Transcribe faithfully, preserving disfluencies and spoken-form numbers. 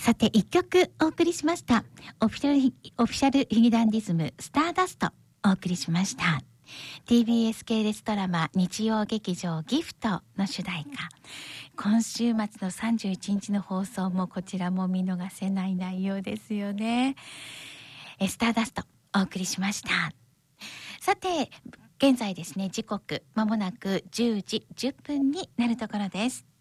さていっきょくお送りしました。オフィシャルオフィシャルヒゲダンディズムスターダストお送りしました。 ティービーエス 系列ドラマ日曜劇場ギフトの主題歌、今週末のさんじゅういちにちの放送もこちらも見逃せない内容ですよね。えスターダストお送りしました。さて現在ですね、時刻まもなくじゅうじじゅっぷんになるところです。